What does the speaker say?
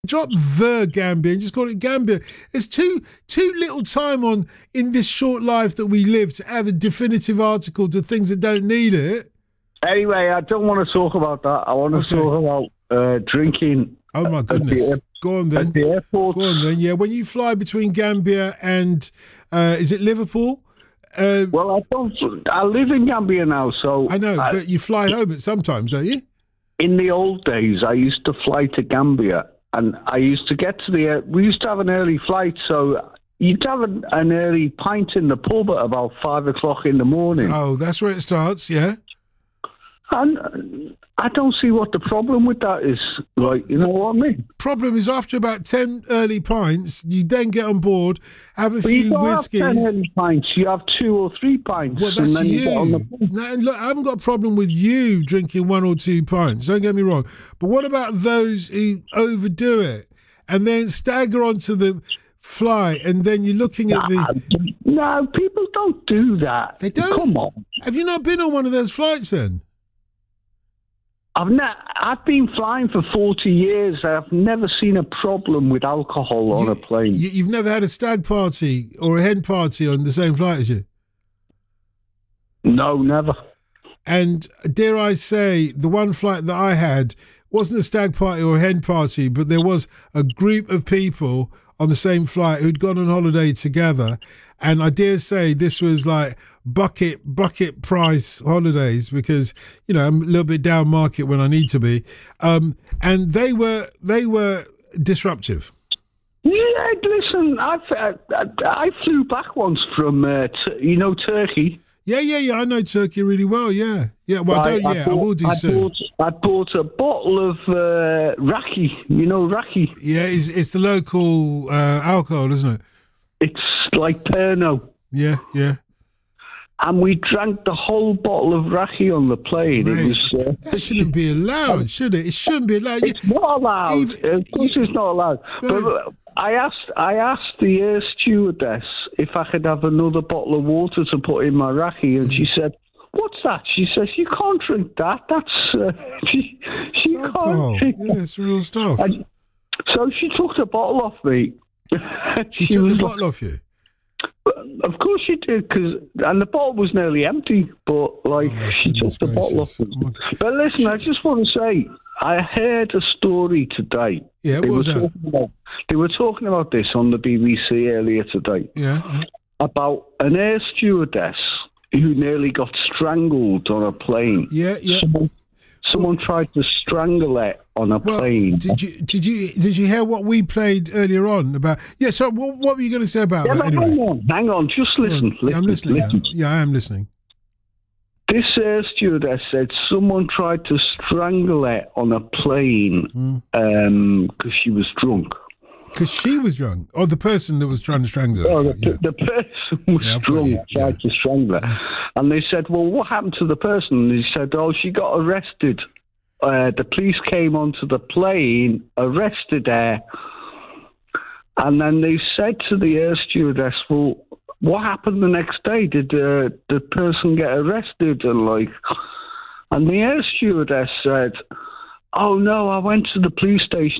Drop the Gambia and just call it Gambia. There's too little time on in this short life that we live to add a definitive article to things that don't need it. Anyway, I don't want to talk about that. I want to talk about drinking. Oh my goodness! Go on then. At the airport. Go on then. Yeah, when you fly between Gambia and is it Liverpool? Well, I don't. I live in Gambia now, so I know, but you fly home sometimes, don't you? In the old days, I used to fly to Gambia, and I used to get to the. We used to have an early flight, so you'd have an early pint in the pub at about 5 o'clock in the morning. Oh, that's where it starts, yeah. And I don't see what the problem with that is. Like, you know what I mean? Problem is after about 10 early pints, you then get on board, have a few you don't whiskies. have 10 early pints, you have 2 or 3 pints. Well, that's and then you get on the No, look, I haven't got a problem with you drinking 1 or 2 pints, don't get me wrong. But what about those who overdo it and then stagger onto the flight and then you're looking at the... No, people don't do that. They don't? Come on. Have you not been on one of those flights then? I've been flying for 40 years. I've never seen a problem with alcohol on a plane. You've never had a stag party or a hen party on the same flight as you? No, never. And dare I say, the one flight that I had wasn't a stag party or a hen party, but there was a group of people on the same flight who'd gone on holiday together. And I dare say this was like bucket price holidays because, you know, I'm a little bit down market when I need to be. And they were disruptive. Yeah, listen, I flew back once from, Turkey. Yeah. I know Turkey really well. Yeah. Well, I will do soon. I bought a bottle of raki. You know raki. Yeah, it's the local alcohol, isn't it? It's like Pernod. Yeah. And we drank the whole bottle of raki on the plane. Right. It was that shouldn't be allowed, should it? It shouldn't be allowed. It's not allowed. Of course, it's not allowed. Right. But I asked the air stewardess if I could have another bottle of water to put in my raki, and she said, "What's that?" She says, "You can't drink that. That's she can't drink that." Yeah, it's real stuff. And so she took the bottle off me. She took the bottle off you? Of course she did, and the bottle was nearly empty, but she took the bottle off me. But listen, I just want to say, I heard a story today. Yeah, what was that? They were talking about this on the BBC earlier today. Yeah. About an air stewardess who nearly got strangled on a plane. Yeah. Someone tried to strangle her on a plane. Did you hear what we played earlier on about? Yeah. So what were you going to say about that? Anyway? Hang on. Just listen. I'm listening. Listen. Yeah, I am listening. This air stewardess said someone tried to strangle her on a plane because she was drunk. Because she was drunk? Or the person that was trying to strangle her? Oh, the person was drunk, tried to strangle her. And they said, well, what happened to the person? And he said, oh, she got arrested. The police came onto the plane, arrested her. And then they said to the air stewardess, well, what happened the next day? Did the person get arrested? And the air stewardess said, oh, no, I went to the police station